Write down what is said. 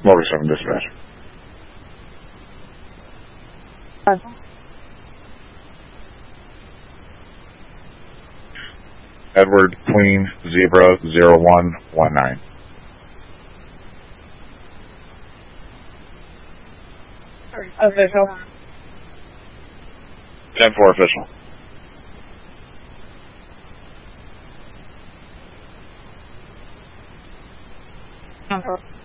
Motor 7 dispatch. Edward Queen Zebra 0119. Official. 10-4 official. Cancel.